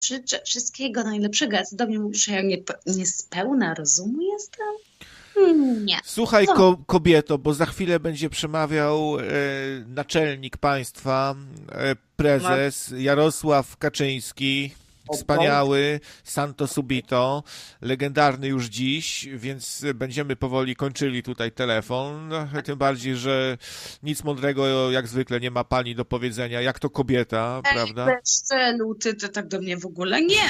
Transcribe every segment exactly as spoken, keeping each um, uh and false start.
życzę wszystkiego najlepszego. A co do mnie mówisz, że ja nie, niespełna rozumu jestem? Hmm, Nie. Słuchaj, Co? ko kobieto, bo za chwilę będzie przemawiał e, naczelnik państwa, e, Ma prezes Jarosław Kaczyński, wspaniały, Santo Subito, legendarny już dziś, więc będziemy powoli kończyli tutaj telefon, tym bardziej, że nic mądrego jak zwykle nie ma pani do powiedzenia, jak to kobieta, Ej, prawda? bez celu, ty, ty tak do mnie w ogóle nie.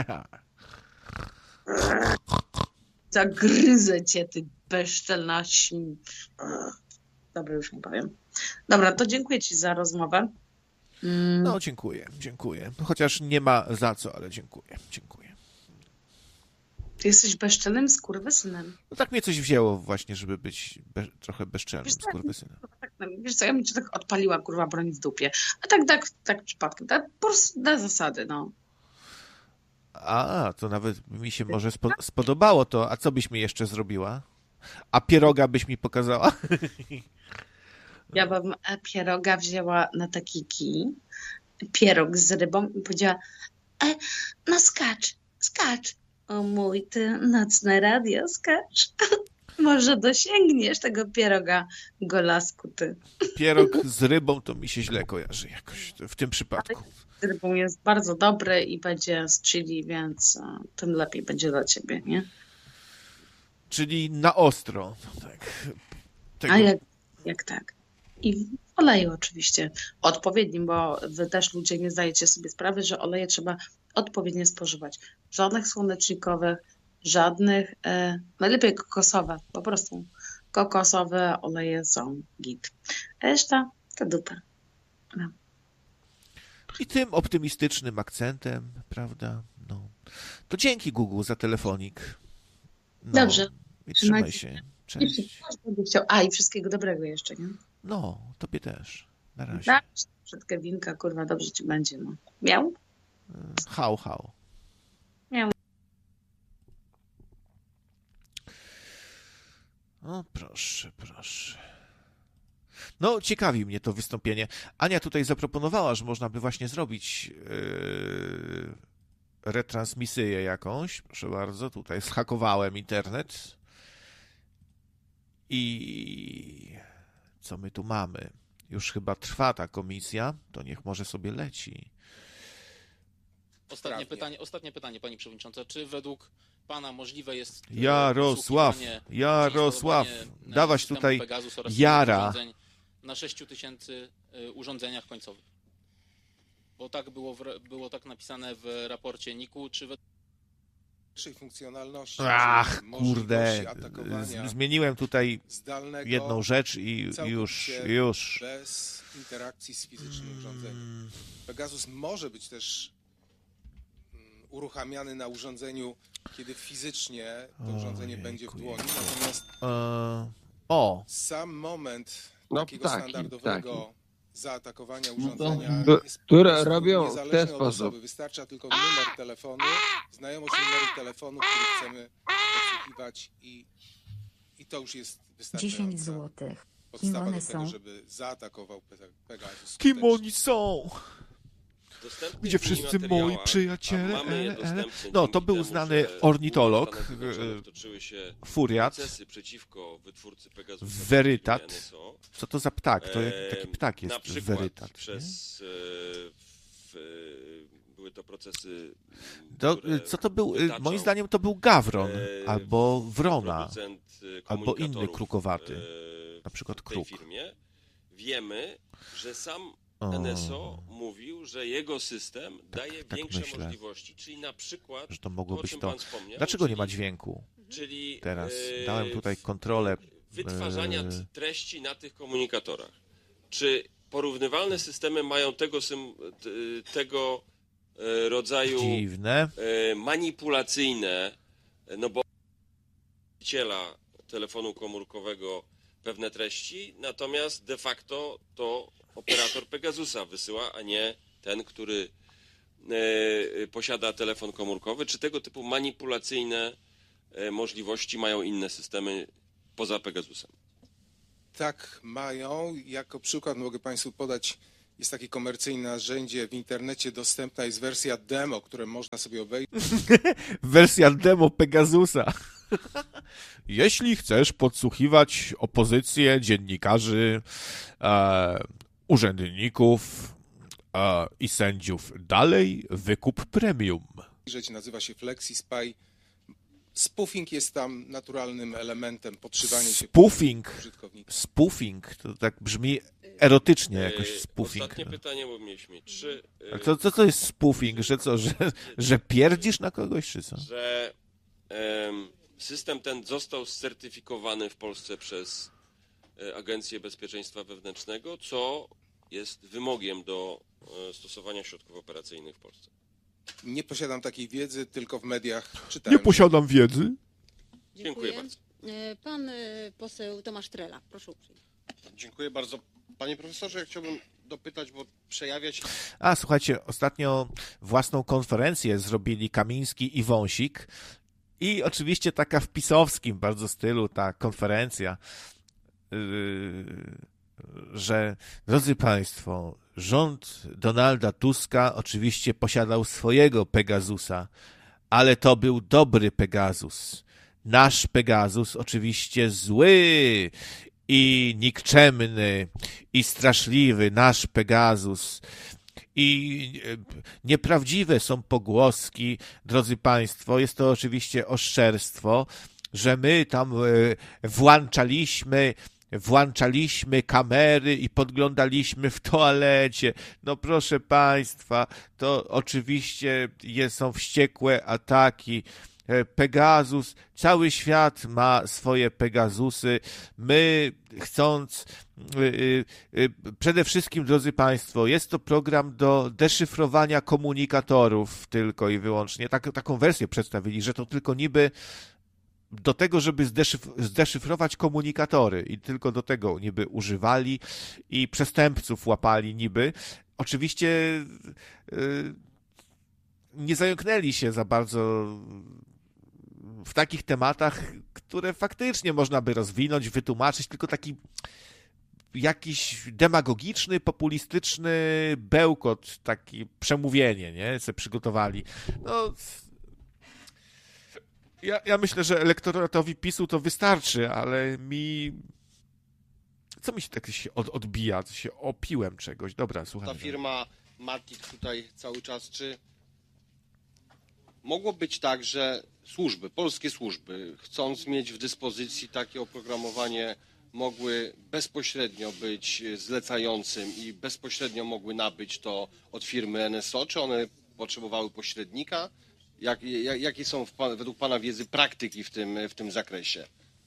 Zagryzę cię, ty bezczelna śm... Dobra, już nie powiem. Dobra, to dziękuję ci za rozmowę. Mm, No, dziękuję, dziękuję. Chociaż nie ma za co, ale dziękuję, dziękuję. Ty jesteś bezczelnym skurwysynem. No tak mnie coś wzięło właśnie, żeby być be trochę bezczelnym Wiesz co, skurwysynem. tak, no, wiesz co, ja mi cię tak odpaliła, kurwa, broń w dupie. A tak, tak, tak przypadkiem, tak po prostu na zasady, no. A, to nawet mi się może spo spodobało to. A co byś mi jeszcze zrobiła? A pieroga byś mi pokazała? Ja bym e, pieroga wzięła na taki kij, pierog z rybą i powiedziała, e, no skacz, skacz. O mój ty, nocne radio, skacz. Może dosięgniesz tego pieroga, golasku ty. Pierog z rybą to mi się źle kojarzy jakoś w tym przypadku. Z rybą jest bardzo dobry i będzie z chili, więc e, tym lepiej będzie dla ciebie, nie? Czyli na ostro. Tak. Tego... A jak, jak tak? I w oleju oczywiście odpowiednim, bo wy też ludzie nie zdajecie sobie sprawy, że oleje trzeba odpowiednio spożywać. Żadnych słonecznikowych, żadnych, e, najlepiej kokosowe, po prostu kokosowe oleje są git. Reszta to dupa. No. I tym optymistycznym akcentem, prawda? No. To dzięki Google za telefonik. No. Dobrze. I trzymaj się. Cześć. Będę chciał. A i wszystkiego dobrego jeszcze, nie? No, tobie też. Na razie. Tak, przed Kewinka, kurwa, dobrze ci będzie. No. Miał? Hał, hał. Miał. O, proszę, proszę. No, ciekawi mnie to wystąpienie. Ania tutaj zaproponowała, że można by właśnie zrobić yy, retransmisję jakąś. Proszę bardzo, tutaj zhakowałem internet. I co my tu mamy? Już chyba trwa ta komisja, to niech może sobie leci. Ostatnie pytanie, ostatnie pytanie, Pani Przewodnicząca. Czy według Pana możliwe jest Jarosław, Jarosław, dawać tutaj Jara. Na sześciu tysięcy urządzeniach końcowych? Bo tak było, w, było tak napisane w raporcie N I K-u, czy według funkcjonalności. Ach, kurde, zmieniłem tutaj jedną rzecz i już, już. Bez interakcji z fizycznym urządzeniem. Pegasus może być też uruchamiany na urządzeniu, kiedy fizycznie to urządzenie Ojejku. będzie w dłoni, natomiast e... o. sam moment no, takiego taki, standardowego taki. zaatakowania urządzenia, no, jest które robią w ten od sposób. Osoby. Wystarcza tylko numer telefonu, znajomość numeru telefonu, który chcemy odsłuchiwać i, i to już jest wystarczająca dziesięć złotych. podstawa Kim do one tego, są? żeby zaatakował Pegasus. Kim oni są? Dostępnych Gdzie wszyscy moi przyjaciele? Ele, ele. No, to był znany ornitolog, furiat, werytat. Co to za ptak? To taki ptak jest, werytat. Przez, w, były to procesy. To, co to był? Wytaczał, moim zdaniem to był gawron, albo wrona, albo inny krukowaty, na przykład kruk. W tej firmie wiemy, że sam N S O mówił, że jego system tak, daje tak większe myślę, możliwości, czyli na przykład, że to mogło to, być czym to. Pan wspomniał, Dlaczego czyli, nie ma dźwięku? Czyli teraz e, dałem tutaj kontrolę wytwarzania e... treści na tych komunikatorach. Czy porównywalne systemy mają tego, sym, tego rodzaju dziwne, manipulacyjne, no bo właściciela telefonu komórkowego pewne treści, natomiast de facto to operator Pegasusa wysyła, a nie ten, który e, posiada telefon komórkowy. Czy tego typu manipulacyjne e, możliwości mają inne systemy poza Pegasusem? Tak, mają. Jako przykład mogę Państwu podać jest takie komercyjne narzędzie w internecie, dostępna jest wersja demo, które można sobie obejrzeć. Wersja demo Pegasusa. Jeśli chcesz podsłuchiwać opozycję, dziennikarzy, e, urzędników e, i sędziów dalej, wykup premium. Nazywa się FlexiSpy. Spoofing jest tam naturalnym elementem, podszywanie się Spoofing. użytkownika. Spoofing, to tak brzmi erotycznie jakoś, spoofing. Ostatnie pytanie, bo mieliśmy mieć trzy. A co, co to jest spoofing? Że co, że, że pierdzisz na kogoś, czy co? Że em, system ten został certyfikowany w Polsce przez e, Agencję Bezpieczeństwa Wewnętrznego, co jest wymogiem do e, stosowania środków operacyjnych w Polsce. Nie posiadam takiej wiedzy, tylko w mediach czytałem. Nie posiadam wiedzy. Dziękuję bardzo. Pan poseł Tomasz Trela, proszę uprzejmie. Dziękuję bardzo. Panie profesorze, ja chciałbym dopytać, bo przejawia się... A, słuchajcie, ostatnio własną konferencję zrobili Kamiński i Wąsik i oczywiście taka w pisowskim bardzo stylu ta konferencja, yy, że, drodzy Państwo, rząd Donalda Tuska oczywiście posiadał swojego Pegasusa, ale to był dobry Pegasus. Nasz Pegasus oczywiście zły i nikczemny i straszliwy, nasz Pegasus. I nieprawdziwe są pogłoski, drodzy Państwo, jest to oczywiście oszczerstwo, że my tam włączaliśmy Włączaliśmy kamery i podglądaliśmy w toalecie. No proszę Państwa, to oczywiście są wściekłe ataki. Pegasus, cały świat ma swoje Pegasusy. My chcąc, yy, yy, przede wszystkim, drodzy Państwo, jest to program do deszyfrowania komunikatorów tylko i wyłącznie. Tak, taką wersję przedstawili, że to tylko niby do tego, żeby zdeszyf- zdeszyfrować komunikatory i tylko do tego niby używali i przestępców łapali niby. Oczywiście yy, nie zająknęli się za bardzo w takich tematach, które faktycznie można by rozwinąć, wytłumaczyć, tylko taki jakiś demagogiczny, populistyczny bełkot, taki przemówienie, nie, se przygotowali. No, ja, ja myślę, że elektoratowi PiSu to wystarczy, ale mi... Co mi się tak się od, odbija? Co się opiłem czegoś. Dobra, słuchaj. Ta firma Matic tutaj cały czas, czy mogło być tak, że służby, polskie służby, chcąc mieć w dyspozycji takie oprogramowanie, mogły bezpośrednio być zlecającym i bezpośrednio mogły nabyć to od firmy N S O, czy one potrzebowały pośrednika? Jak, jak, jakie są w pan, według Pana wiedzy praktyki w tym, w tym zakresie?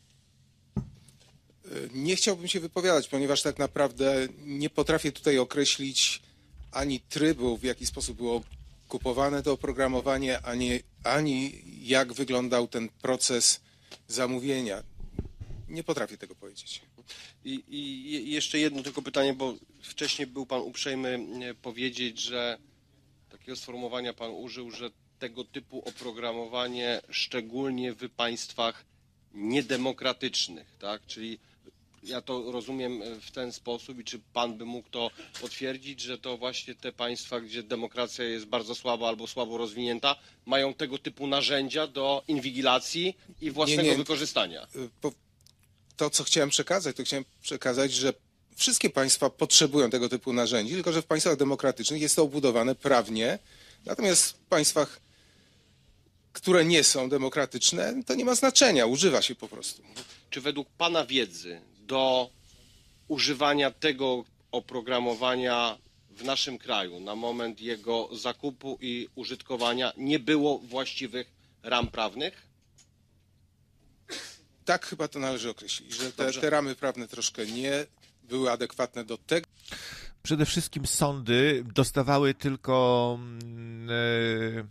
Nie chciałbym się wypowiadać, ponieważ tak naprawdę nie potrafię tutaj określić ani trybu, w jaki sposób było kupowane to oprogramowanie, ani, ani jak wyglądał ten proces zamówienia. Nie potrafię tego powiedzieć. I, i jeszcze jedno tylko pytanie, bo wcześniej był Pan uprzejmy powiedzieć, że takiego sformułowania Pan użył, że tego typu oprogramowanie szczególnie w państwach niedemokratycznych, tak? Czyli ja to rozumiem w ten sposób i czy Pan by mógł to potwierdzić, że to właśnie te państwa, gdzie demokracja jest bardzo słaba albo słabo rozwinięta, mają tego typu narzędzia do inwigilacji i własnego nie, nie. wykorzystania? To, co chciałem przekazać, to chciałem przekazać, że wszystkie państwa potrzebują tego typu narzędzi, tylko że w państwach demokratycznych jest to obudowane prawnie, natomiast w państwach, które nie są demokratyczne, to nie ma znaczenia, używa się po prostu. Czy według Pana wiedzy do używania tego oprogramowania w naszym kraju na moment jego zakupu i użytkowania nie było właściwych ram prawnych? Tak chyba to należy określić, że te, te ramy prawne troszkę nie były adekwatne do tego. Przede wszystkim sądy dostawały tylko... Yy...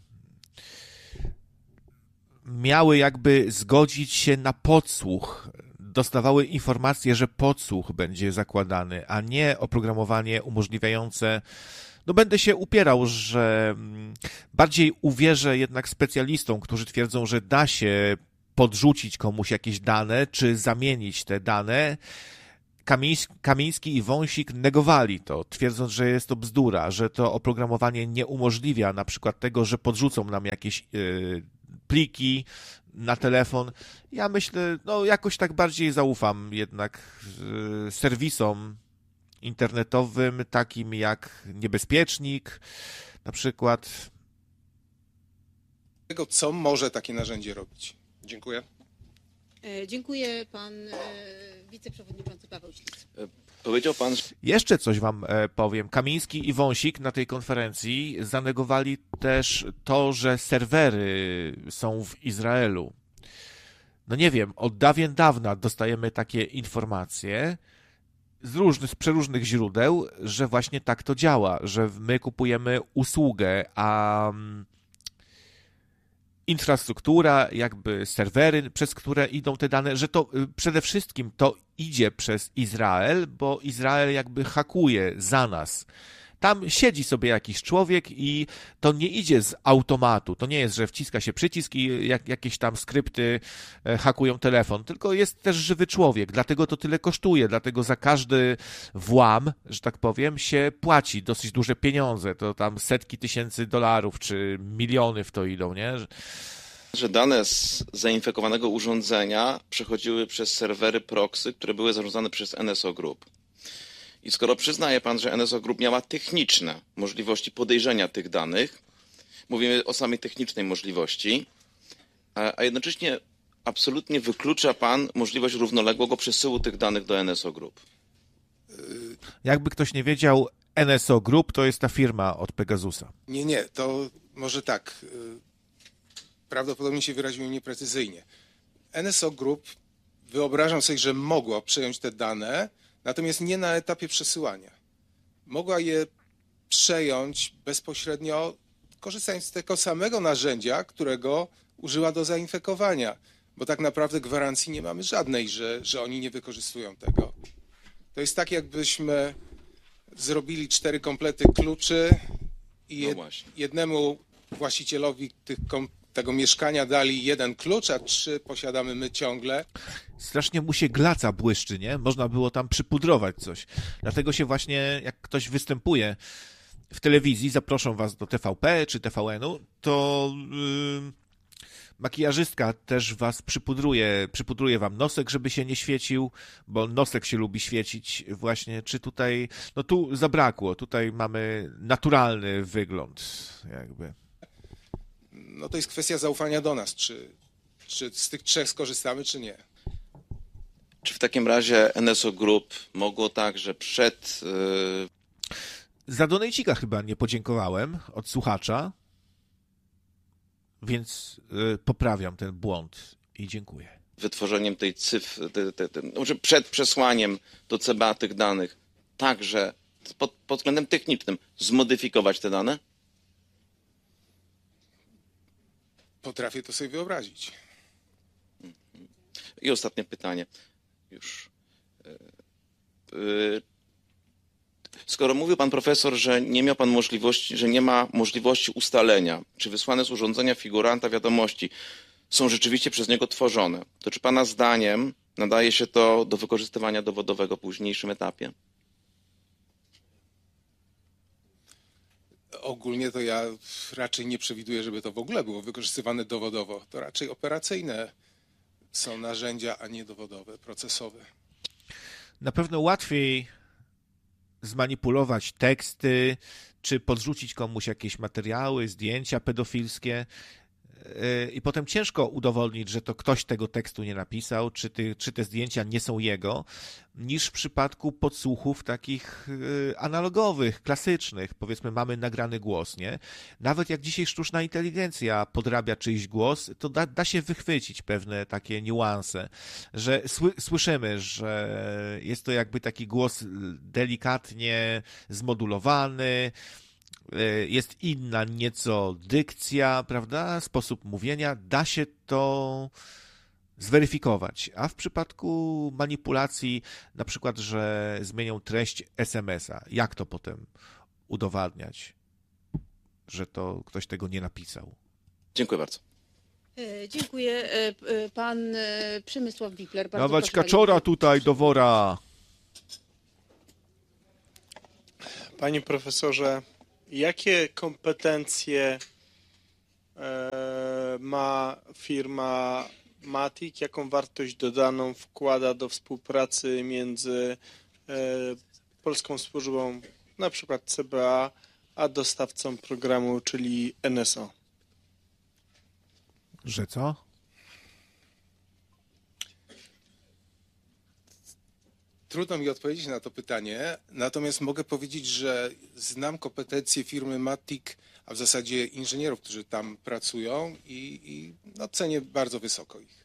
miały jakby zgodzić się na podsłuch. Dostawały informację, że podsłuch będzie zakładany, a nie oprogramowanie umożliwiające... No będę się upierał, że bardziej uwierzę jednak specjalistom, którzy twierdzą, że da się podrzucić komuś jakieś dane, czy zamienić te dane. Kamiński, Kamiński i Wąsik negowali to, twierdząc, że jest to bzdura, że to oprogramowanie nie umożliwia na przykład tego, że podrzucą nam jakieś yy, pliki na telefon. Ja myślę, no jakoś tak bardziej zaufam jednak yy, serwisom internetowym, takim jak Niebezpiecznik na przykład. Tego, co może takie narzędzie robić. Dziękuję. E, Dziękuję. Pan e, wiceprzewodniczący Paweł Ślic. Powiedział pan, że Jeszcze coś wam e, powiem. Kamiński i Wąsik na tej konferencji zanegowali też to, że serwery są w Izraelu. No nie wiem, od dawien dawna dostajemy takie informacje z różnych, z przeróżnych źródeł, że właśnie tak to działa, że my kupujemy usługę, a mm, infrastruktura, jakby serwery, przez które idą te dane, że to y, przede wszystkim to idzie przez Izrael, bo Izrael jakby hakuje za nas. Tam siedzi sobie jakiś człowiek i to nie idzie z automatu. To nie jest, że wciska się przycisk i jak, jakieś tam skrypty e, hakują telefon, tylko jest też żywy człowiek. Dlatego to tyle kosztuje. Dlatego za każdy włam, że tak powiem, się płaci dosyć duże pieniądze. To tam setki tysięcy dolarów czy miliony w to idą, nie? że dane z zainfekowanego urządzenia przechodziły przez serwery proxy, które były zarządzane przez N S O Group. I skoro przyznaje pan, że N S O Group miała techniczne możliwości podejrzenia tych danych, mówimy o samej technicznej możliwości, a, a jednocześnie absolutnie wyklucza pan możliwość równoległego przesyłu tych danych do N S O Group. Jakby ktoś nie wiedział, N S O Group to jest ta firma od Pegasusa. Nie, nie, to może tak. Prawdopodobnie się wyraziłem nieprecyzyjnie. N S O Group, wyobrażam sobie, że mogła przejąć te dane, natomiast nie na etapie przesyłania. Mogła je przejąć bezpośrednio, korzystając z tego samego narzędzia, którego użyła do zainfekowania, bo tak naprawdę gwarancji nie mamy żadnej, że, że oni nie wykorzystują tego. To jest tak, jakbyśmy zrobili cztery komplety kluczy i jed, no jednemu właścicielowi tych kom, tego mieszkania dali jeden klucz, a trzy posiadamy my ciągle. Strasznie mu się glaca błyszczy, nie? Można było tam przypudrować coś. Dlatego się właśnie, jak ktoś występuje w telewizji, zaproszą was do T V P czy T V N-u, to yy, makijażystka też was przypudruje, przypudruje wam nosek, żeby się nie świecił, bo nosek się lubi świecić właśnie. Czy tutaj, no tu zabrakło, tutaj mamy naturalny wygląd jakby. No to jest kwestia zaufania do nas, czy, czy z tych trzech skorzystamy, czy nie. Czy w takim razie N S O Group mogło tak, że przed... Yy... Za donejcika chyba nie podziękowałem od słuchacza, więc yy, poprawiam ten błąd i dziękuję. Wytworzeniem tej cyfry, te, te, te, może przed przesłaniem do C B A tych danych, także pod, pod względem technicznym zmodyfikować te dane? Potrafię to sobie wyobrazić. I ostatnie pytanie. Już. Skoro mówił pan profesor, że nie miał pan możliwości, że nie ma możliwości ustalenia, czy wysłane z urządzenia figuranta wiadomości są rzeczywiście przez niego tworzone, to czy pana zdaniem nadaje się to do wykorzystywania dowodowego w późniejszym etapie? Ogólnie to ja raczej nie przewiduję, żeby to w ogóle było wykorzystywane dowodowo. To raczej operacyjne są narzędzia, a nie dowodowe, procesowe. Na pewno łatwiej zmanipulować teksty, czy podrzucić komuś jakieś materiały, zdjęcia pedofilskie i potem ciężko udowodnić, że to ktoś tego tekstu nie napisał, czy, ty, czy te zdjęcia nie są jego, niż w przypadku podsłuchów takich analogowych, klasycznych. Powiedzmy, mamy nagrany głos, nie? Nawet jak dzisiaj sztuczna inteligencja podrabia czyjś głos, to da, da się wychwycić pewne takie niuanse, że sły, słyszymy, że jest to jakby taki głos delikatnie zmodulowany, jest inna nieco dykcja, prawda, sposób mówienia, da się to zweryfikować. A w przypadku manipulacji, na przykład, że zmienią treść es em es a, jak to potem udowadniać, że to ktoś tego nie napisał? Dziękuję bardzo. Dziękuję. Pan Przemysław Wipler. Dawać kaczora tutaj do wora. Panie profesorze, jakie kompetencje ma firma Matic, jaką wartość dodaną wkłada do współpracy między Polską Służbą, na przykład C B A, a dostawcą programu, czyli N S O? Że co? Trudno mi odpowiedzieć na to pytanie, natomiast mogę powiedzieć, że znam kompetencje firmy Matic, a w zasadzie inżynierów, którzy tam pracują i, i no, cenię bardzo wysoko ich.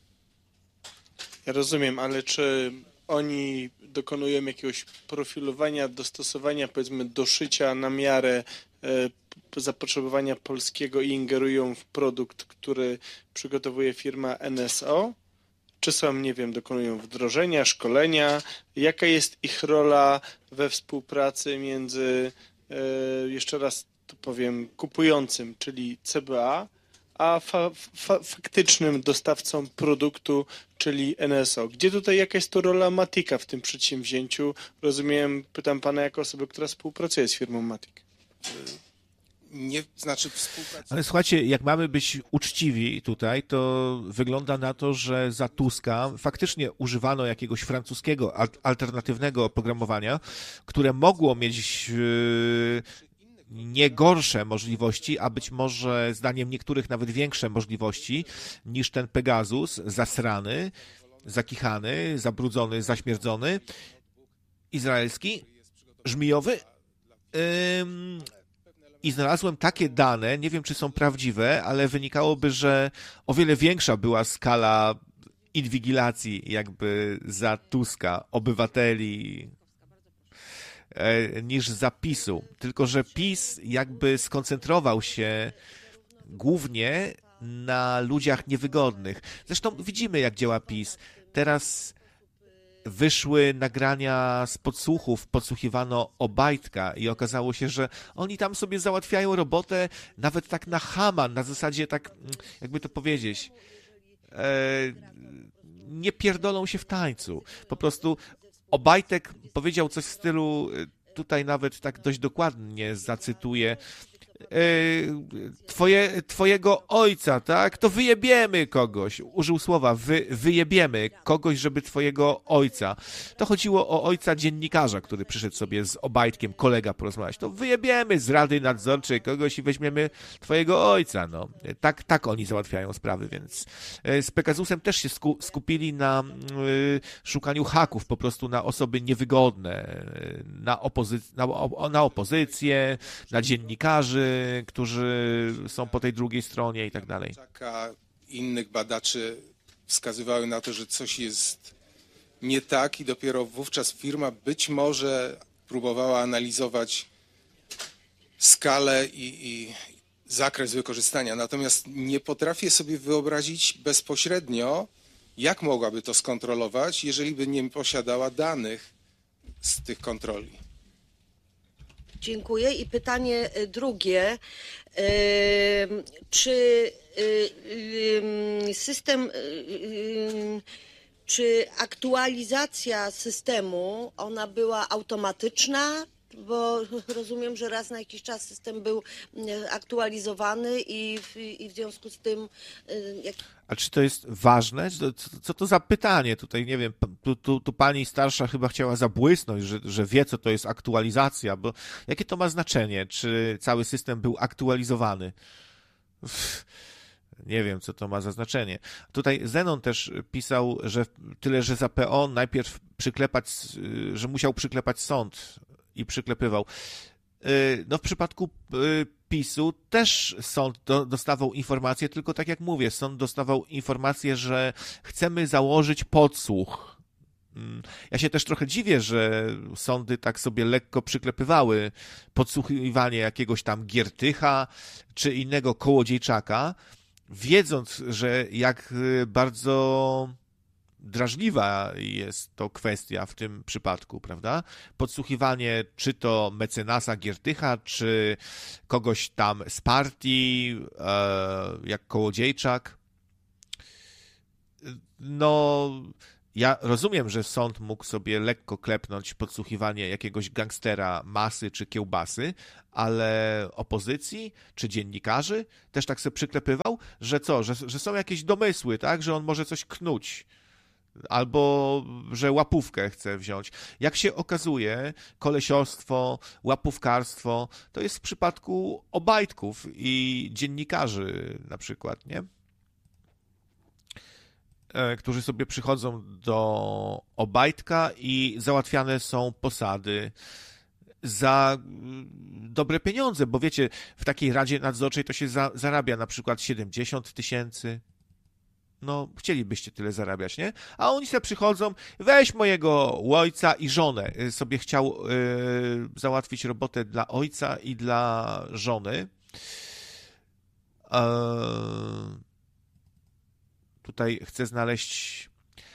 Ja rozumiem, ale czy oni dokonują jakiegoś profilowania, dostosowania, powiedzmy doszycia na miarę e, zapotrzebowania polskiego i ingerują w produkt, który przygotowuje firma N S O? Czy są, nie wiem, dokonują wdrożenia, szkolenia? Jaka jest ich rola we współpracy między, e, jeszcze raz to powiem, kupującym, czyli C B A, a fa fa faktycznym dostawcą produktu, czyli N S O? Gdzie tutaj, jaka jest to rola Matica w tym przedsięwzięciu? Rozumiem, pytam pana jako osobę, która współpracuje z firmą Matic. Nie, znaczy współpracy. Ale słuchajcie, jak mamy być uczciwi tutaj, to wygląda na to, że za Tuska faktycznie używano jakiegoś francuskiego alternatywnego oprogramowania, które mogło mieć yy, nie gorsze możliwości, a być może zdaniem niektórych nawet większe możliwości niż ten Pegasus, zasrany, zakichany, zabrudzony, zaśmierdzony, izraelski, żmijowy. Yy, I znalazłem takie dane, nie wiem czy są prawdziwe, ale wynikałoby, że o wiele większa była skala inwigilacji jakby za Tuska, obywateli, niż za PiSu. Tylko że PiS jakby skoncentrował się głównie na ludziach niewygodnych. Zresztą widzimy, jak działa PiS. Teraz wyszły nagrania z podsłuchów, podsłuchiwano Obajtka i okazało się, że oni tam sobie załatwiają robotę nawet tak na chama, na zasadzie tak, jakby to powiedzieć, e, nie pierdolą się w tańcu. Po prostu Obajtek powiedział coś w stylu, tutaj nawet tak dość dokładnie zacytuję, Twoje, twojego ojca, tak? To wyjebiemy kogoś. Użył słowa wy, wyjebiemy kogoś, żeby twojego ojca. To chodziło o ojca dziennikarza, który przyszedł sobie z Obajtkiem, kolega, porozmawiać. To wyjebiemy z Rady Nadzorczej kogoś i weźmiemy twojego ojca, no. Tak, tak oni załatwiają sprawy, więc z Pegasusem też się sku, skupili na y, szukaniu haków, po prostu na osoby niewygodne, na, opozy- na, o, na opozycję, na dziennikarzy, którzy są po tej drugiej stronie i tak dalej. Innych badaczy wskazywały na to, że coś jest nie tak i dopiero wówczas firma być może próbowała analizować skalę i, i zakres wykorzystania. Natomiast nie potrafię sobie wyobrazić bezpośrednio, jak mogłaby to skontrolować, jeżeli by nie posiadała danych z tych kontroli. Dziękuję. I pytanie drugie. Czy system, czy aktualizacja systemu, ona była automatyczna? Bo rozumiem, że raz na jakiś czas system był aktualizowany i w, i w związku z tym... Jak... A czy to jest ważne? Co to za pytanie? Tutaj, nie wiem, tu, tu, tu pani starsza chyba chciała zabłysnąć, że, że wie, co to jest aktualizacja, bo jakie to ma znaczenie? Czy cały system był aktualizowany? Nie wiem, co to ma za znaczenie. Tutaj Zenon też pisał, że tyle, że za P O najpierw przyklepać, że musiał przyklepać sąd i przyklepywał. No w przypadku PiSu też sąd do, dostawał informację, tylko tak jak mówię, sąd dostawał informację, że chcemy założyć podsłuch. Ja się też trochę dziwię, że sądy tak sobie lekko przyklepywały podsłuchiwanie jakiegoś tam Giertycha czy innego kołodziejczaka, wiedząc, że jak bardzo drażliwa jest to kwestia w tym przypadku, prawda? Podsłuchiwanie czy to mecenasa Giertycha, czy kogoś tam z partii, e, jak Kołodziejczak. No, ja rozumiem, że sąd mógł sobie lekko klepnąć podsłuchiwanie jakiegoś gangstera Masy czy Kiełbasy, ale opozycji czy dziennikarzy też tak sobie przyklepywał, że co, że, że są jakieś domysły, tak, że on może coś knuć. Albo że łapówkę chce wziąć. Jak się okazuje, kolesiostwo, łapówkarstwo to jest w przypadku Obajtków i dziennikarzy na przykład, nie? Którzy sobie przychodzą do Obajtka i załatwiane są posady za dobre pieniądze, bo wiecie, w takiej Radzie Nadzorczej to się za, zarabia na przykład siedemdziesiąt tysięcy. No, chcielibyście tyle zarabiać, nie? A oni sobie przychodzą, weź mojego ojca i żonę. Sobie chciał yy, załatwić robotę dla ojca i dla żony. Yy, tutaj chcę znaleźć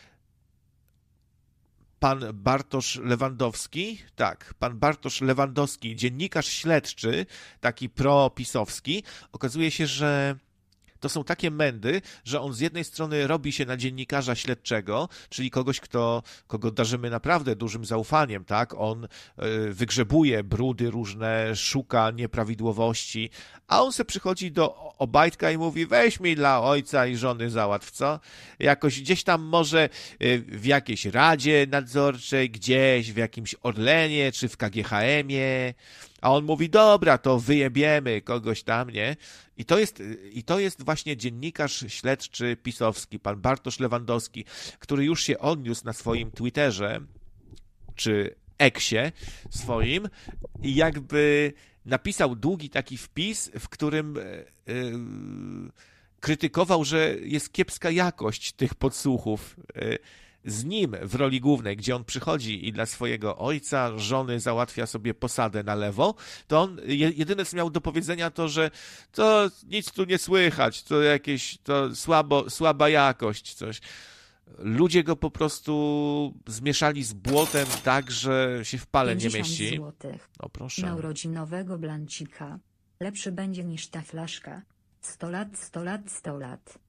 pan Bartosz Lewandowski. Tak, pan Bartosz Lewandowski, dziennikarz śledczy, taki pro-pisowski. Okazuje się, że to są takie mędy, że on z jednej strony robi się na dziennikarza śledczego, czyli kogoś, kto, kogo darzymy naprawdę dużym zaufaniem, tak? On y, wygrzebuje brudy różne, szuka nieprawidłowości, a on se przychodzi do Obajtka i mówi, weź mi dla ojca i żony załatw, co? Jakoś gdzieś tam może y, w jakiejś radzie nadzorczej, gdzieś w jakimś Orlenie, czy w K G H M-ie, a on mówi, dobra, to wyjebiemy kogoś tam, nie? I to jest, i to jest właśnie dziennikarz śledczy pisowski, pan Bartosz Lewandowski, który już się odniósł na swoim Twitterze, czy Eksie swoim, i jakby napisał długi taki wpis, w którym yy, krytykował, że jest kiepska jakość tych podsłuchów yy, z nim w roli głównej, gdzie on przychodzi i dla swojego ojca, żony załatwia sobie posadę na lewo, to on jedyne, co miał do powiedzenia, to, że to nic tu nie słychać, to jakieś, to słabo, słaba jakość, coś. Ludzie go po prostu zmieszali z błotem tak, że się w pale nie mieści. Złotych. No proszę. Na urodzinowego blancika. Lepszy będzie niż ta flaszka. sto lat, sto lat, sto lat.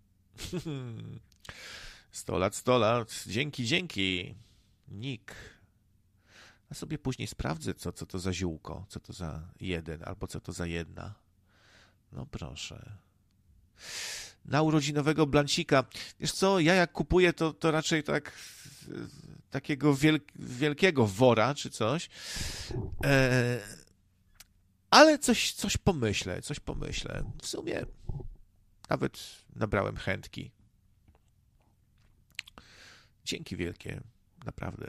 Sto lat, sto lat. Dzięki, dzięki. Nick. A sobie później sprawdzę, co, co to za ziółko, co to za jeden, albo co to za jedna. No proszę. Na urodzinowego blancika. Wiesz co, ja jak kupuję, to, to raczej tak takiego wielk, wielkiego wora, czy coś. E, ale coś, coś pomyślę, coś pomyślę. W sumie nawet nabrałem chętki. Dzięki wielkie, naprawdę.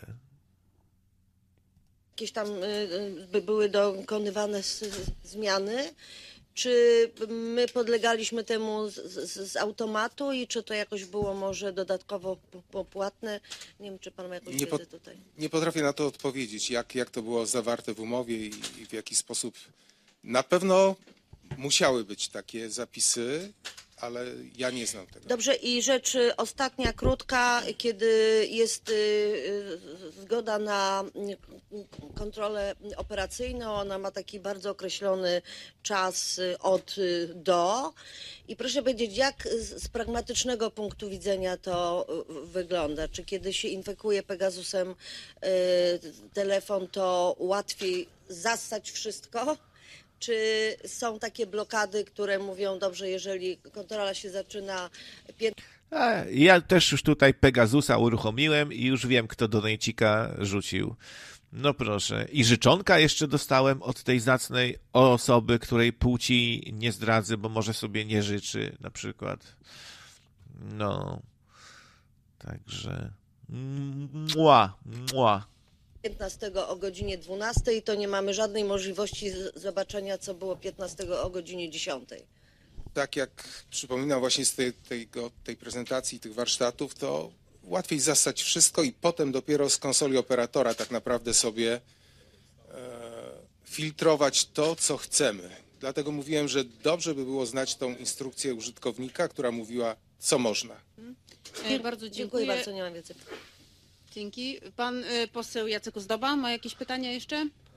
Jakieś tam by były dokonywane zmiany? Czy my podlegaliśmy temu z, z, z automatu i czy to jakoś było może dodatkowo popłatne? Nie wiem, czy pan ma jakąś nie wiedzę tutaj. Nie potrafię na to odpowiedzieć, jak, jak to było zawarte w umowie i, i w jaki sposób. Na pewno musiały być takie zapisy, ale ja nie znam tego. Dobrze, i rzecz ostatnia, krótka, kiedy jest zgoda na kontrolę operacyjną, ona ma taki bardzo określony czas od do. I proszę powiedzieć, jak z pragmatycznego punktu widzenia to wygląda? Czy kiedy się infekuje Pegasusem telefon, to łatwiej zassać wszystko? Czy są takie blokady, które mówią, dobrze, jeżeli kontrola się zaczyna... A, ja też już tutaj Pegasusa uruchomiłem i już wiem, kto do Nejcika rzucił. No proszę. I życzonka jeszcze dostałem od tej zacnej osoby, której płci nie zdradzę, bo może sobie nie życzy na przykład. No. Także... Mua, mua. piętnastego o godzinie dwunastej, to nie mamy żadnej możliwości zobaczenia, co było piętnastego o godzinie dziesiątej. Tak jak przypominam właśnie z tej, tego, tej prezentacji, tych warsztatów, to łatwiej zassać wszystko i potem dopiero z konsoli operatora tak naprawdę sobie e, filtrować to, co chcemy. Dlatego mówiłem, że dobrze by było znać tą instrukcję użytkownika, która mówiła, co można. E, bardzo dziękuję. Dziękuję bardzo, nie mam więcej. Dzięki. Pan y, poseł Jacek Ozdoba ma jakieś pytania jeszcze?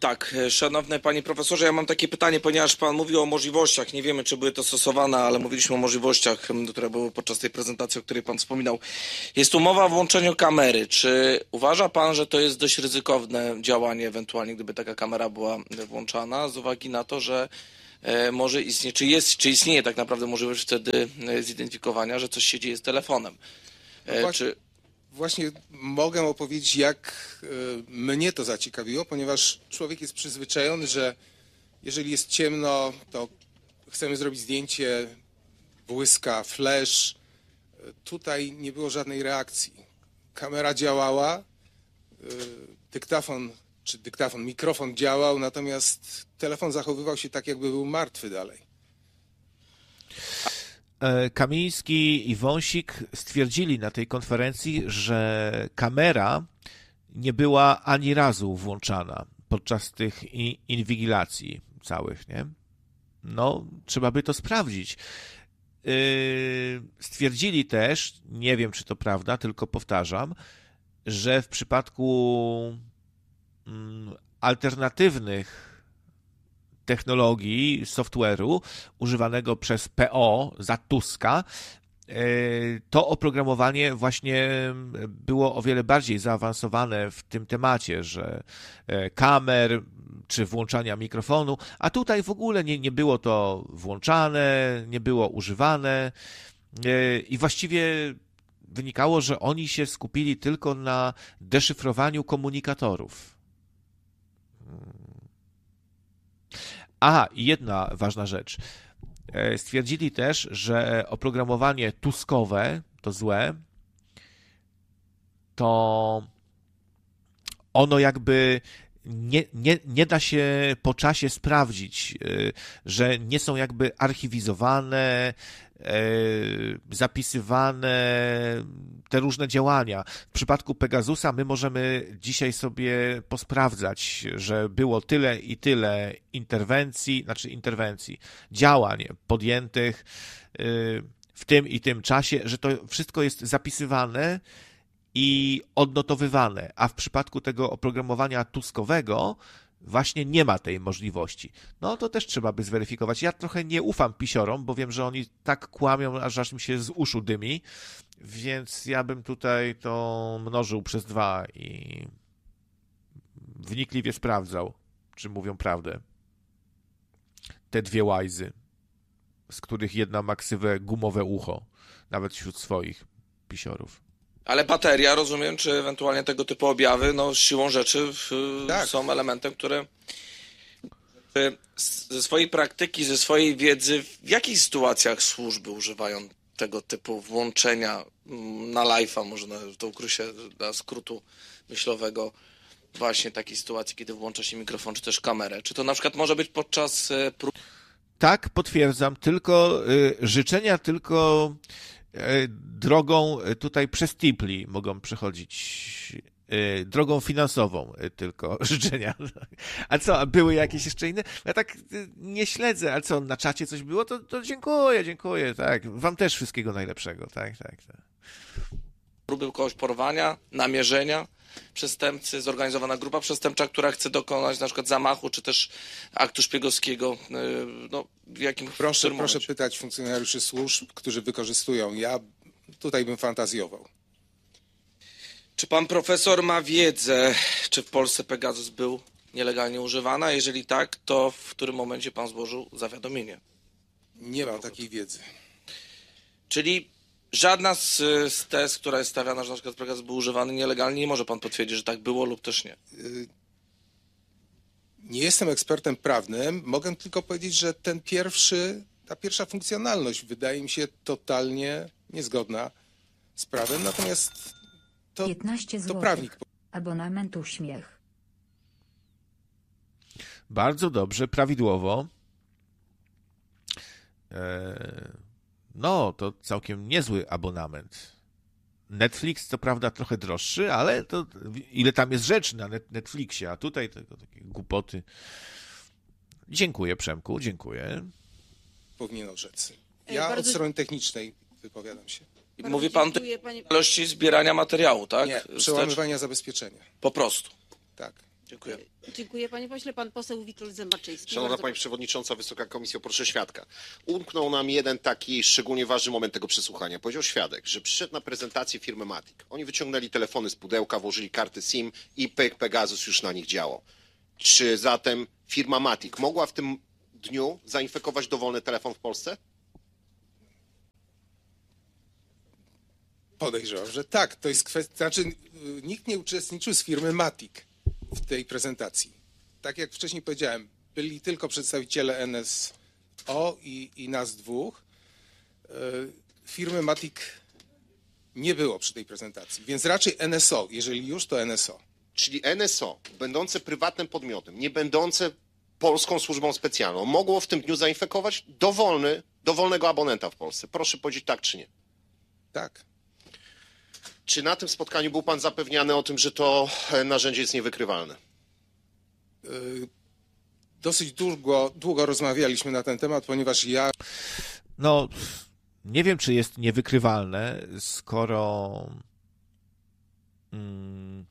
Tak, szanowny panie profesorze, ja mam takie pytanie, ponieważ pan mówił o możliwościach, nie wiemy czy były to stosowane, ale mówiliśmy o możliwościach, które były podczas tej prezentacji, o której pan wspominał. Jest tu mowa o włączeniu kamery. Czy uważa pan, że to jest dość ryzykowne działanie ewentualnie, gdyby taka kamera była włączana, z uwagi na to, że e, może istnieje, czy jest, czy istnieje tak naprawdę możliwość wtedy zidentyfikowania, że coś się dzieje z telefonem? E, no właśnie, czy... właśnie mogę opowiedzieć, jak y, mnie to zaciekawiło, ponieważ człowiek jest przyzwyczajony, że jeżeli jest ciemno, to chcemy zrobić zdjęcie, błyska, flash. Tutaj nie było żadnej reakcji. Kamera działała, y, dyktafon, czy dyktafon, mikrofon działał, natomiast telefon zachowywał się tak, jakby był martwy dalej. Kamiński i Wąsik stwierdzili na tej konferencji, że kamera nie była ani razu włączana podczas tych inwigilacji całych, nie? No, trzeba by to sprawdzić. Stwierdzili też, nie wiem czy to prawda, tylko powtarzam, że w przypadku alternatywnych technologii, software'u używanego przez P O za Tuska, to oprogramowanie właśnie było o wiele bardziej zaawansowane w tym temacie, że kamer czy włączania mikrofonu, a tutaj w ogóle nie, nie było to włączane, nie było używane i właściwie wynikało, że oni się skupili tylko na deszyfrowaniu komunikatorów. Aha, i jedna ważna rzecz. Stwierdzili też, że oprogramowanie tuskowe to złe, to ono jakby nie, nie, nie da się po czasie sprawdzić, że nie są jakby archiwizowane, zapisywane te różne działania. W przypadku Pegasusa my możemy dzisiaj sobie posprawdzać, że było tyle i tyle interwencji, znaczy interwencji, działań podjętych w tym i tym czasie, że to wszystko jest zapisywane i odnotowywane, a w przypadku tego oprogramowania tuskowego właśnie nie ma tej możliwości. No to też trzeba by zweryfikować. Ja trochę nie ufam pisiorom, bo wiem, że oni tak kłamią, aż aż mi się z uszu dymi, więc ja bym tutaj to mnożył przez dwa i wnikliwie sprawdzał, czy mówią prawdę. Te dwie łajzy, z których jedna ma ksywę gumowe ucho, nawet wśród swoich pisiorów. Ale bateria, rozumiem, czy ewentualnie tego typu objawy, no siłą rzeczy w, tak. są elementem, które ze swojej praktyki, ze swojej wiedzy, w jakich sytuacjach służby używają tego typu włączenia na live'a, można to ukrycie dla skrótu myślowego, właśnie takiej sytuacji, kiedy włącza się mikrofon, czy też kamerę. Czy to na przykład może być podczas prób? Tak, potwierdzam, tylko y, życzenia tylko drogą tutaj przez Tipli mogą przechodzić, drogą finansową tylko życzenia. A co, były jakieś jeszcze inne? Ja tak nie śledzę, ale co, na czacie coś było? To, to dziękuję, dziękuję, tak. Wam też wszystkiego najlepszego, tak, tak, tak. Próby kogoś porwania, namierzenia przestępcy, zorganizowana grupa przestępcza, która chce dokonać na przykład zamachu, czy też aktu szpiegowskiego, no w jakim Proszę, w proszę pytać funkcjonariuszy służb, którzy wykorzystują. Ja tutaj bym fantazjował. Czy pan profesor ma wiedzę, czy w Polsce Pegasus był nielegalnie używany? A jeżeli tak, to w którym momencie pan złożył zawiadomienie? Nie mam takiej wiedzy. Czyli żadna z, z tez, która jest stawiana, że na przykład Pegasus był używany nielegalnie, nie może pan potwierdzić, że tak było lub też nie? Nie jestem ekspertem prawnym. Mogę tylko powiedzieć, że ten pierwszy, ta pierwsza funkcjonalność wydaje mi się totalnie niezgodna z prawem, natomiast to, to prawnik. Abonamentu śmiech. Bardzo dobrze, prawidłowo. Eee... No, to całkiem niezły abonament. Netflix, co prawda, trochę droższy, ale to ile tam jest rzeczy na Netflixie, a tutaj tylko takie głupoty. Dziękuję, Przemku, dziękuję. Powinien orzec. Ja Bardzo... od strony technicznej wypowiadam się. I mówi pan o ilości zbierania materiału, tak? Nie, przełamywania zabezpieczenia. Po prostu. Tak. Dziękuję. Dziękuję panie pośle. Pan poseł Witold Zembaczyński. Szanowna Bardzo Pani proszę. Przewodnicząca, Wysoka Komisjo, proszę świadka. Umknął nam jeden taki szczególnie ważny moment tego przesłuchania. Powiedział świadek, że przyszedł na prezentację firmy Matic. Oni wyciągnęli telefony z pudełka, włożyli karty SIM i pyk, Pegasus już na nich działał. Czy zatem firma Matic mogła w tym dniu zainfekować dowolny telefon w Polsce? Podejrzewam, że tak. To jest kwestia. Znaczy, nikt nie uczestniczył z firmy Matic w tej prezentacji. Tak jak wcześniej powiedziałem, byli tylko przedstawiciele N S O i, i nas dwóch. Firmy Matic nie było przy tej prezentacji, więc raczej N S O, jeżeli już, to N S O. Czyli N S O, będące prywatnym podmiotem, nie będące polską służbą specjalną, mogło w tym dniu zainfekować dowolny, dowolnego abonenta w Polsce. Proszę powiedzieć tak czy nie. Tak. Czy na tym spotkaniu był pan zapewniany o tym, że to narzędzie jest niewykrywalne? Dosyć długo, długo rozmawialiśmy na ten temat, ponieważ ja... No, nie wiem, czy jest niewykrywalne, skoro mm,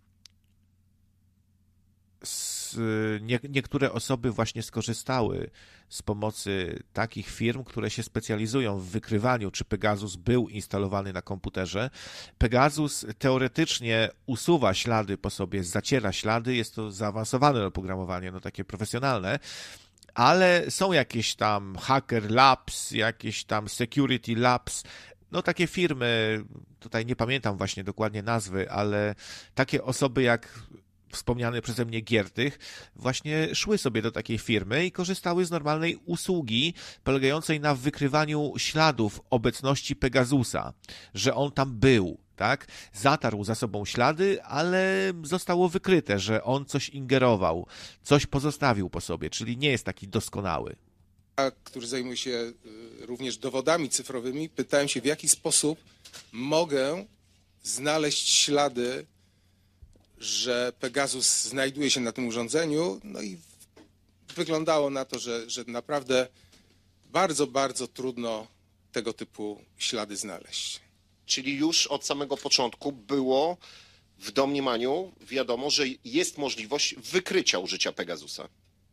z, nie, niektóre osoby właśnie skorzystały z pomocy takich firm, które się specjalizują w wykrywaniu, czy Pegasus był instalowany na komputerze. Pegasus teoretycznie usuwa ślady po sobie, zaciera ślady, jest to zaawansowane oprogramowanie, no takie profesjonalne, ale są jakieś tam Hacker Labs, jakieś tam Security Labs, no takie firmy, tutaj nie pamiętam właśnie dokładnie nazwy, ale takie osoby jak wspomniany przeze mnie Giertych właśnie szły sobie do takiej firmy i korzystały z normalnej usługi polegającej na wykrywaniu śladów obecności Pegasusa, że on tam był, tak? Zatarł za sobą ślady, ale zostało wykryte, że on coś ingerował, coś pozostawił po sobie, czyli nie jest taki doskonały. Który zajmuje się również dowodami cyfrowymi, pytałem się, w jaki sposób mogę znaleźć ślady, że Pegasus znajduje się na tym urządzeniu, no i wyglądało na to, że, że naprawdę bardzo, bardzo trudno tego typu ślady znaleźć. Czyli już od samego początku było w domniemaniu wiadomo, że jest możliwość wykrycia użycia Pegasusa.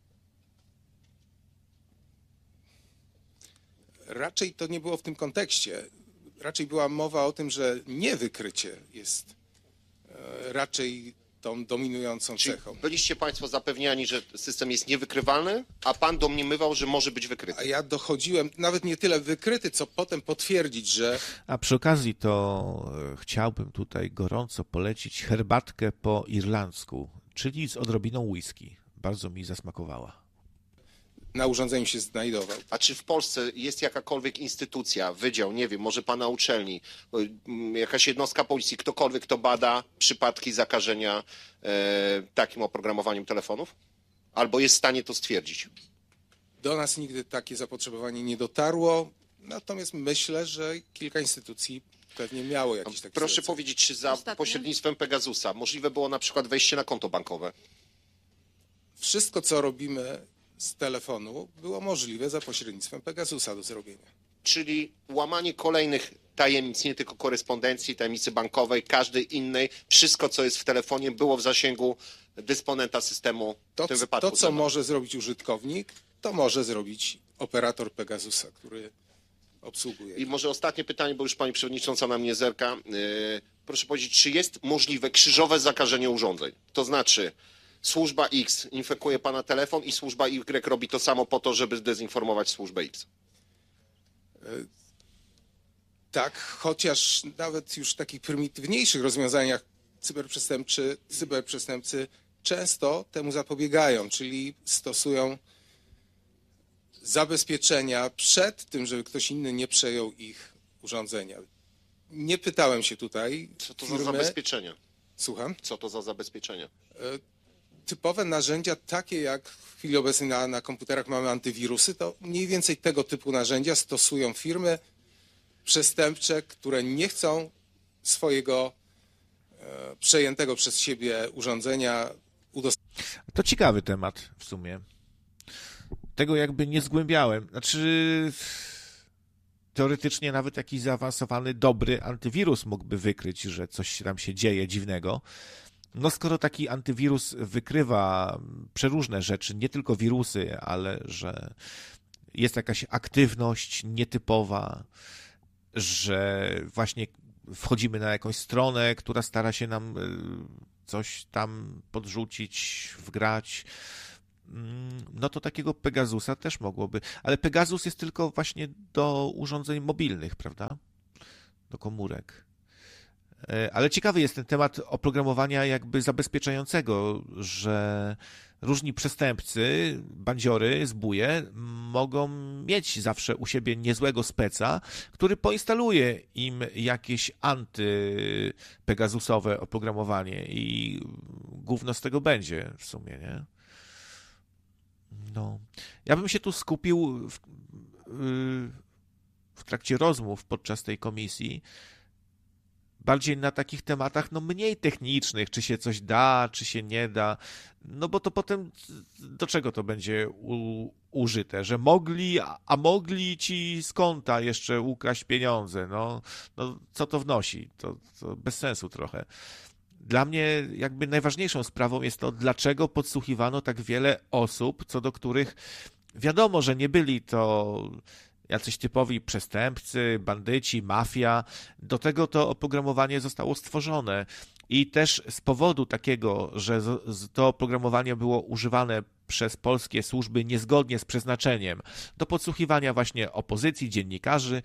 Raczej to nie było w tym kontekście. Raczej była mowa o tym, że niewykrycie jest raczej tą dominującą Czyli cechą. byliście Państwo zapewniani, że system jest niewykrywalny, a Pan domniemywał, że może być wykryty. A ja dochodziłem, nawet nie tyle wykryty, co potem potwierdzić, że... A przy okazji to chciałbym tutaj gorąco polecić herbatkę po irlandzku, czyli z odrobiną whisky. Bardzo mi zasmakowała. Na urządzeniu się znajdował. A czy w Polsce jest jakakolwiek instytucja, wydział, nie wiem, może Pana uczelni, jakaś jednostka policji, ktokolwiek, kto bada przypadki zakażenia e, takim oprogramowaniem telefonów? Albo jest w stanie to stwierdzić? Do nas nigdy takie zapotrzebowanie nie dotarło, natomiast myślę, że kilka instytucji pewnie miało jakieś takie... Proszę zlecenie. powiedzieć, czy za Ostatnie? pośrednictwem Pegasusa możliwe było na przykład wejście na konto bankowe? Wszystko, co robimy z telefonu, było możliwe za pośrednictwem Pegasusa do zrobienia. Czyli łamanie kolejnych tajemnic, nie tylko korespondencji, tajemnicy bankowej, każdej innej, wszystko, co jest w telefonie, było w zasięgu dysponenta systemu, To, w tym wypadku. to co może zrobić użytkownik, to może zrobić operator Pegasusa, który obsługuje. I może ostatnie pytanie, bo już Pani Przewodnicząca na mnie zerka. Yy, proszę powiedzieć, czy jest możliwe krzyżowe zakażenie urządzeń? To znaczy służba X infekuje Pana telefon i służba Y robi to samo po to, żeby zdezinformować służbę X. Tak, chociaż nawet już w takich prymitywniejszych rozwiązaniach cyberprzestępczy, cyberprzestępcy często temu zapobiegają, czyli stosują zabezpieczenia przed tym, żeby ktoś inny nie przejął ich urządzenia. Nie pytałem się tutaj. Co to firmy... za zabezpieczenia? Słucham? Co to za zabezpieczenia? Typowe narzędzia, takie jak w chwili obecnej na, na komputerach mamy antywirusy, to mniej więcej tego typu narzędzia stosują firmy przestępcze, które nie chcą swojego e, przejętego przez siebie urządzenia udostępnić. To ciekawy temat w sumie. Tego jakby nie zgłębiałem. Znaczy, teoretycznie nawet jakiś zaawansowany, dobry antywirus mógłby wykryć, że coś tam się dzieje dziwnego. No skoro taki antywirus wykrywa przeróżne rzeczy, nie tylko wirusy, ale że jest jakaś aktywność nietypowa, że właśnie wchodzimy na jakąś stronę, która stara się nam coś tam podrzucić, wgrać, no to takiego Pegasusa też mogłoby. Ale Pegasus jest tylko właśnie do urządzeń mobilnych, prawda? Do komórek. Ale ciekawy jest ten temat oprogramowania jakby zabezpieczającego, że różni przestępcy, bandziory, zbóje mogą mieć zawsze u siebie niezłego speca, który poinstaluje im jakieś antypegasusowe oprogramowanie i gówno z tego będzie w sumie, nie? No. Ja bym się tu skupił w, w trakcie rozmów podczas tej komisji bardziej na takich tematach, no mniej technicznych, czy się coś da, czy się nie da, no bo to potem do czego to będzie u, użyte, że mogli, a mogli ci z konta jeszcze ukraść pieniądze, no, no co to wnosi, to, to bez sensu trochę. Dla mnie jakby najważniejszą sprawą jest to, dlaczego podsłuchiwano tak wiele osób, co do których wiadomo, że nie byli to jacyś typowi przestępcy, bandyci, mafia. Do tego to oprogramowanie zostało stworzone. I też z powodu takiego, że to oprogramowanie było używane przez polskie służby niezgodnie z przeznaczeniem do podsłuchiwania właśnie opozycji, dziennikarzy,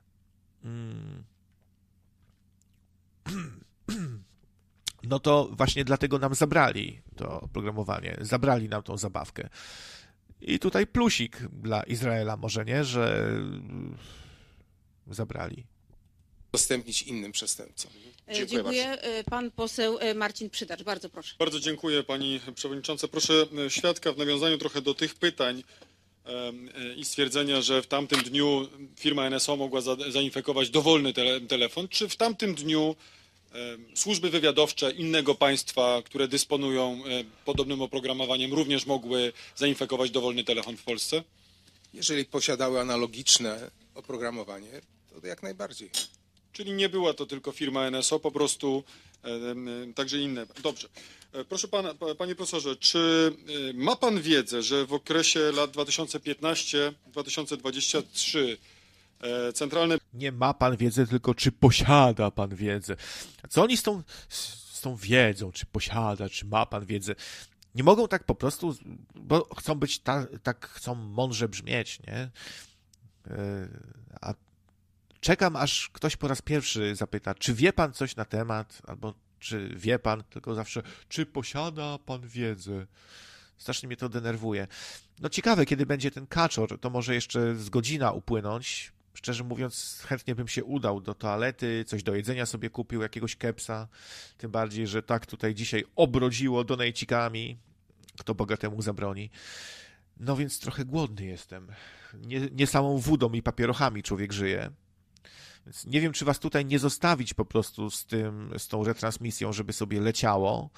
no to właśnie dlatego nam zabrali to oprogramowanie, zabrali nam tą zabawkę. I tutaj plusik dla Izraela może, nie, że zabrali. Udostępnić innym przestępcom. Dziękuję, dziękuję. Pan poseł Marcin Przydacz, bardzo proszę. Bardzo dziękuję pani przewodnicząca. Proszę świadka w nawiązaniu trochę do tych pytań i stwierdzenia, że w tamtym dniu firma N S O mogła zainfekować dowolny tele, telefon. Czy w tamtym dniu służby wywiadowcze innego państwa, które dysponują podobnym oprogramowaniem, również mogły zainfekować dowolny telefon w Polsce? Jeżeli posiadały analogiczne oprogramowanie, to jak najbardziej. Czyli nie była to tylko firma N S O, po prostu e, także inne. Dobrze. Proszę pana, panie profesorze, czy ma pan wiedzę, że w okresie lat dwa tysiące piętnasty do dwa tysiące dwudziestego trzeciego e, centralne... Nie ma pan wiedzę, tylko czy posiada pan wiedzę. Co oni z tą, z tą wiedzą, czy posiada, czy ma pan wiedzę? Nie mogą tak po prostu, bo chcą być, ta, tak chcą mądrze brzmieć, nie? A czekam, aż ktoś po raz pierwszy zapyta, czy wie pan coś na temat, albo czy wie pan, tylko zawsze, czy posiada pan wiedzę. Strasznie mnie to denerwuje. No ciekawe, kiedy będzie ten kaczor, to może jeszcze z godzina upłynąć. Szczerze mówiąc, chętnie bym się udał do toalety, coś do jedzenia sobie kupił, jakiegoś kepsa. Tym bardziej, że tak tutaj dzisiaj obrodziło donejcikami. Kto bogatemu zabroni. No więc trochę głodny jestem. Nie, nie samą wódą i papierochami człowiek żyje. Więc nie wiem, czy was tutaj nie zostawić po prostu z tym, z tą retransmisją, żeby sobie leciało.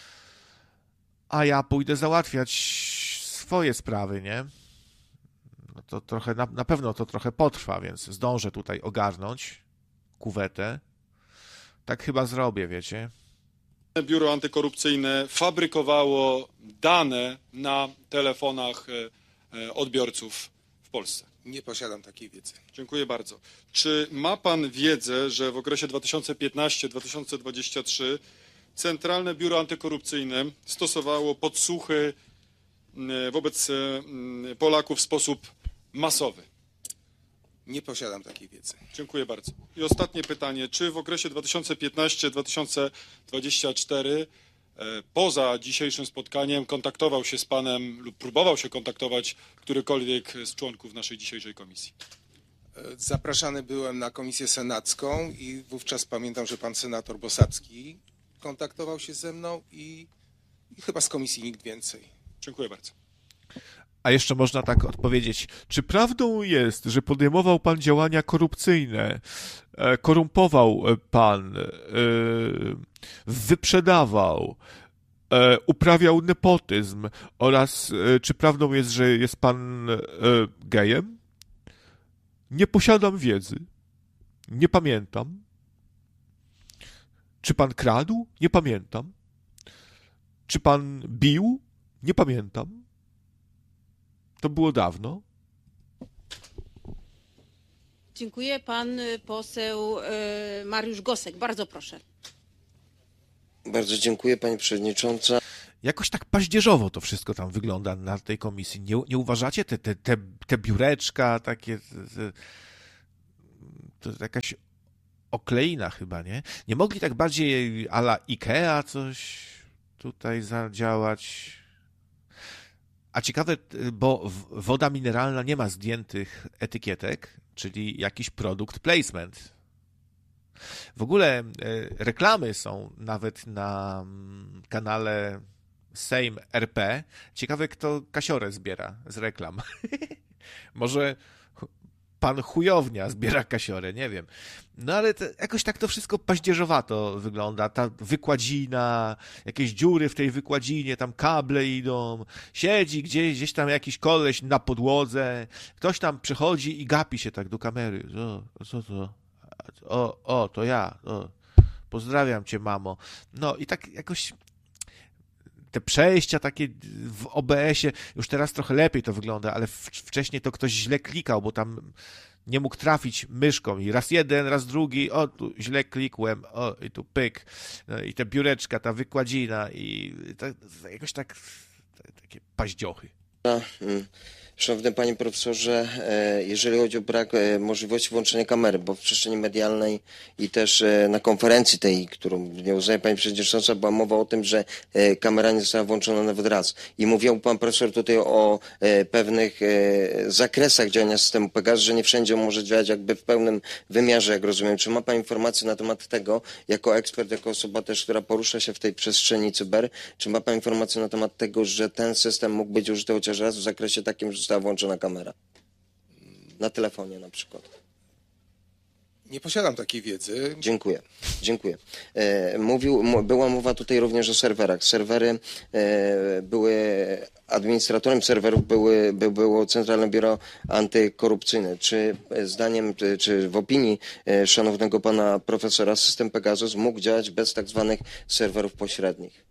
A ja pójdę załatwiać swoje sprawy, nie? No to trochę, na, na pewno to trochę potrwa, więc zdążę tutaj ogarnąć kuwetę. Tak chyba zrobię, wiecie. Biuro Antykorupcyjne fabrykowało dane na telefonach odbiorców w Polsce. Nie posiadam takiej wiedzy. Dziękuję bardzo. Czy ma pan wiedzę, że w okresie dwa tysiące piętnasty do dwa tysiące dwudziestego trzeciego Centralne Biuro Antykorupcyjne stosowało podsłuchy wobec Polaków w sposób masowy? Nie posiadam takiej wiedzy. Dziękuję bardzo. I ostatnie pytanie. Czy w okresie dwa tysiące piętnasty do dwa tysiące dwudziestego czwartego poza dzisiejszym spotkaniem kontaktował się z panem lub próbował się kontaktować którykolwiek z członków naszej dzisiejszej komisji? Zapraszany byłem na komisję senacką i wówczas pamiętam, że pan senator Bosacki kontaktował się ze mną i, i chyba z komisji nikt więcej. Dziękuję bardzo. A jeszcze można tak odpowiedzieć, czy prawdą jest, że podejmował pan działania korupcyjne, korumpował pan, wyprzedawał, uprawiał nepotyzm oraz czy prawdą jest, że jest pan gejem? Nie posiadam wiedzy. Nie pamiętam. Czy pan kradł? Nie pamiętam. Czy pan bił? Nie pamiętam. To było dawno. Dziękuję. Pan poseł Mariusz Gosek. Bardzo proszę. Bardzo dziękuję, pani przewodnicząca. Jakoś tak paździerzowo to wszystko tam wygląda na tej komisji. Nie, nie uważacie? Te, te, te, te biureczka takie... Te, to jakaś okleina chyba, nie? Nie mogli tak bardziej a la Ikea coś tutaj zadziałać? A ciekawe, bo woda mineralna nie ma zdjętych etykietek, czyli jakiś product placement. W ogóle reklamy są nawet na kanale Sejm R P. Ciekawe, kto kasiorę zbiera z reklam. Może pan Chujownia zbiera kasiorę, nie wiem. No ale to, jakoś tak to wszystko paździerzowato wygląda. Ta wykładzina, jakieś dziury w tej wykładzinie, tam kable idą. Siedzi gdzieś, gdzieś tam jakiś koleś na podłodze. Ktoś tam przychodzi i gapi się tak do kamery. O, co to? O, o, to ja. O, pozdrawiam cię, mamo. No i tak jakoś... Te przejścia takie w O B S-ie, już teraz trochę lepiej to wygląda, ale wcześniej to ktoś źle klikał, bo tam nie mógł trafić myszką i raz jeden, raz drugi, o, tu źle klikłem, o, i tu pyk, no, i te biureczka, ta wykładzina i to, to jakoś tak, takie paździochy. Szanowny panie profesorze, jeżeli chodzi o brak możliwości włączenia kamery, bo w przestrzeni medialnej i też na konferencji tej, którą nie uznaje pani przewodnicząca, była mowa o tym, że kamera nie została włączona nawet raz. I mówił pan profesor tutaj o pewnych zakresach działania systemu Pegasus, że nie wszędzie może działać jakby w pełnym wymiarze, jak rozumiem. Czy ma pan informację na temat tego, jako ekspert, jako osoba też, która porusza się w tej przestrzeni cyber, czy ma pan informację na temat tego, że ten system mógł być użyty chociaż raz w zakresie takim, że została włączona kamera? Na telefonie na przykład. Nie posiadam takiej wiedzy. Dziękuję. Dziękuję. E, mówił, była mowa tutaj również o serwerach. Serwery e, były, administratorem serwerów były, by, było Centralne Biuro Antykorupcyjne. Czy zdaniem, czy w opinii e, szanownego pana profesora system Pegasus mógł działać bez tak zwanych serwerów pośrednich?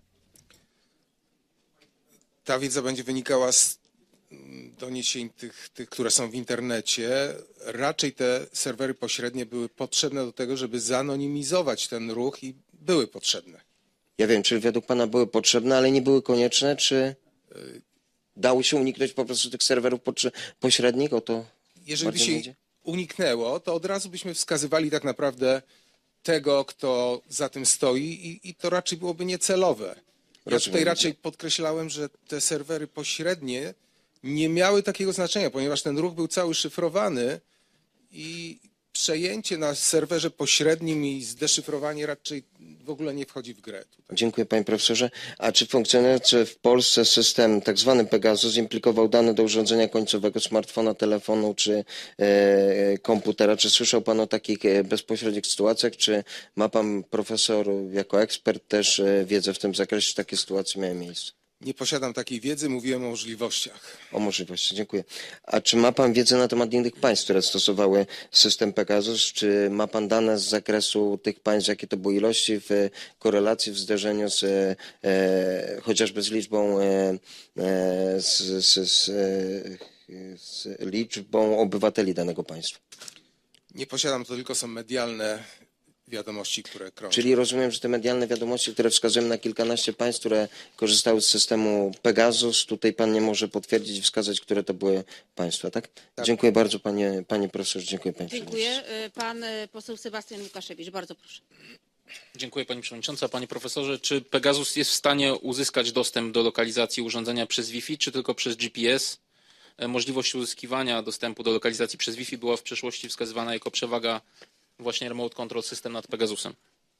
Ta wiedza będzie wynikała z doniesień tych, tych, które są w internecie. Raczej te serwery pośrednie były potrzebne do tego, żeby zanonimizować ten ruch i były potrzebne. Ja wiem, czyli według pana były potrzebne, ale nie były konieczne, czy dało się uniknąć po prostu tych serwerów pośrednich? O to jeżeli by się będzie? uniknęło, to od razu byśmy wskazywali tak naprawdę tego, kto za tym stoi i, i to raczej byłoby niecelowe. Ja tutaj raczej podkreślałem, że te serwery pośrednie nie miały takiego znaczenia, ponieważ ten ruch był cały szyfrowany i przejęcie na serwerze pośrednim i zdeszyfrowanie raczej w ogóle nie wchodzi w grę. Tutaj. Dziękuję panie profesorze. A czy funkcjonujący w Polsce system tak zwany Pegasus implikował dane do urządzenia końcowego, smartfona, telefonu czy e, komputera? Czy słyszał pan o takich e, bezpośrednich sytuacjach? Czy ma pan profesor jako ekspert też e, wiedzę w tym zakresie, czy takie sytuacje miały miejsce? Nie posiadam takiej wiedzy, mówiłem o możliwościach. O możliwości, dziękuję. A czy ma pan wiedzę na temat innych państw, które stosowały system Pegasus? Czy ma pan dane z zakresu tych państw, jakie to były ilości w korelacji, w zderzeniu z e, chociażby z liczbą e, z, z, z, z liczbą obywateli danego państwa? Nie posiadam, to tylko są medialne wiadomości, które krążą. Czyli rozumiem, że te medialne wiadomości, które wskazują na kilkanaście państw, które korzystały z systemu Pegasus, tutaj pan nie może potwierdzić i wskazać, które to były państwa, tak? tak. Dziękuję bardzo panie, panie profesorze, dziękuję panie Dziękuję. Pan poseł Sebastian Łukaszewicz, bardzo proszę. Dziękuję pani przewodnicząca. Panie profesorze, czy Pegasus jest w stanie uzyskać dostęp do lokalizacji urządzenia przez Wi-Fi, czy tylko przez G P S? Możliwość uzyskiwania dostępu do lokalizacji przez Wi-Fi była w przeszłości wskazywana jako przewaga właśnie Remote Control System nad Pegasusem.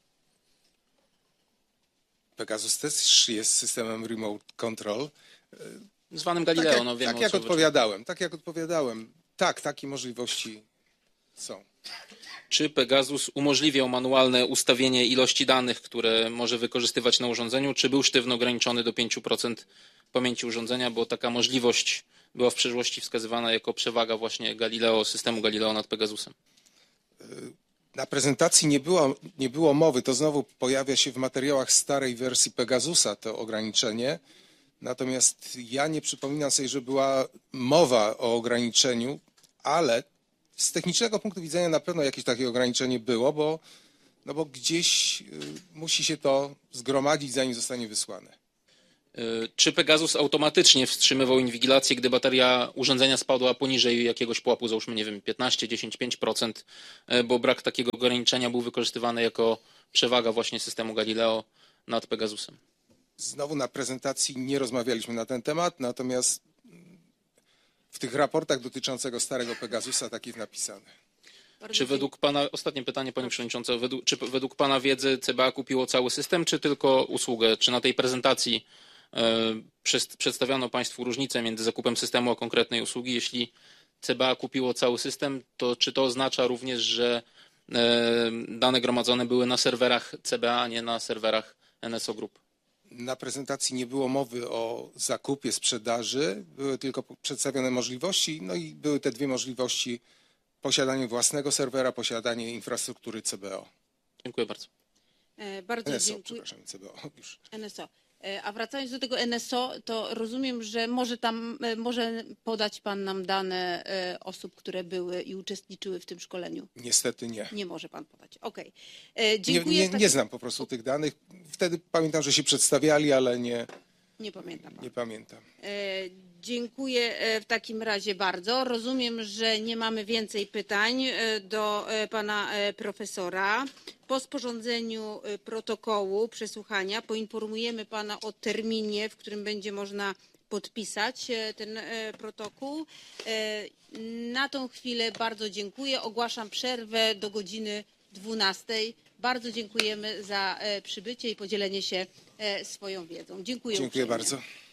Pegasus też jest systemem Remote Control. Zwanym Galileo. Tak jak, no wiemy, tak jak odpowiadałem, tak jak odpowiadałem. Tak, takie możliwości są. Czy Pegasus umożliwiał manualne ustawienie ilości danych, które może wykorzystywać na urządzeniu, czy był sztywno ograniczony do pięć procent pamięci urządzenia, bo taka możliwość była w przeszłości wskazywana jako przewaga właśnie Galileo, systemu Galileo nad Pegasusem? Na prezentacji nie było, nie było mowy, to znowu pojawia się w materiałach starej wersji Pegasusa to ograniczenie. Natomiast ja nie przypominam sobie, że była mowa o ograniczeniu, ale z technicznego punktu widzenia na pewno jakieś takie ograniczenie było, bo, no bo gdzieś y, musi się to zgromadzić, zanim zostanie wysłane. Czy Pegasus automatycznie wstrzymywał inwigilację, gdy bateria urządzenia spadła poniżej jakiegoś pułapu, załóżmy, nie wiem, piętnaście, dziesięć, pięć procent, bo brak takiego ograniczenia był wykorzystywany jako przewaga właśnie systemu Galileo nad Pegasusem? Znowu na prezentacji nie rozmawialiśmy na ten temat, natomiast w tych raportach dotyczącego starego Pegasusa tak jest napisane. Czy według Pana, ostatnie pytanie Pani Przewodnicząca, według, czy według Pana wiedzy C B A kupiło cały system, czy tylko usługę? Czy na tej prezentacji przedstawiano Państwu różnicę między zakupem systemu a konkretnej usługi? Jeśli C B A kupiło cały system, to czy to oznacza również, że dane gromadzone były na serwerach C B A, a nie na serwerach N S O Group? Na prezentacji nie było mowy o zakupie, sprzedaży, były tylko przedstawione możliwości, no i były te dwie możliwości: posiadanie własnego serwera, posiadanie infrastruktury C B O. Dziękuję bardzo. Bardzo N S O, dziękuję. przepraszam, C B O już. N S O. A wracając do tego N S O, to rozumiem, że może tam, może podać Pan nam dane osób, które były i uczestniczyły w tym szkoleniu? Niestety nie. Nie może Pan podać. Okej. Dziękuję. Nie, nie, nie znam po prostu tych danych. Wtedy pamiętam, że się przedstawiali, ale nie, nie pamiętam. Nie pamiętam. Dziękuję w takim razie bardzo. Rozumiem, że nie mamy więcej pytań do Pana Profesora. Po sporządzeniu protokołu przesłuchania poinformujemy Pana o terminie, w którym będzie można podpisać ten protokół. Na tą chwilę bardzo dziękuję. Ogłaszam przerwę do godziny dwunastej. Bardzo dziękujemy za przybycie i podzielenie się swoją wiedzą. Dziękuję. Dziękuję uprzejmie. bardzo.